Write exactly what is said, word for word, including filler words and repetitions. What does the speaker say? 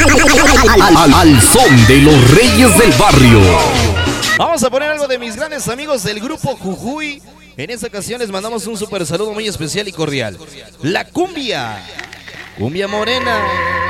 Al, al, al son de los Reyes del Barrio. Vamos a poner algo de mis grandes amigos del grupo Jujuy. En esta ocasión les mandamos un super saludo muy especial y cordial. La cumbia. Cumbia morena.